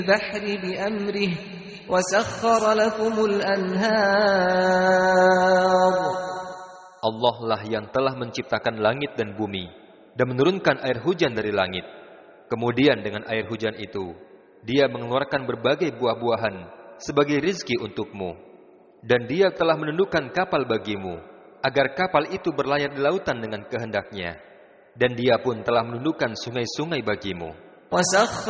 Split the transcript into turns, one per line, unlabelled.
البحر بأمره وسخر لكم الأنهار.
Allah lah yang telah menciptakan langit dan bumi dan menurunkan air hujan dari langit. Kemudian dengan air hujan itu, Dia mengeluarkan berbagai buah-buahan sebagai rizki untukmu. Dan Dia telah menundukkan kapal bagimu, agar kapal itu berlayar di lautan dengan kehendaknya. Dan Dia pun telah menundukkan sungai-sungai bagimu.
وسخر